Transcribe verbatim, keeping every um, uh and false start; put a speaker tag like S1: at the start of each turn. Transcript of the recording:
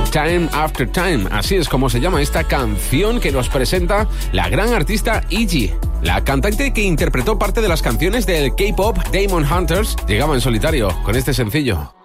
S1: Time After Time. Así es como se llama esta canción que nos presenta la gran artista Iggy. La cantante que interpretó parte de las canciones del K-pop Demon Hunters llegaba en solitario con este sencillo.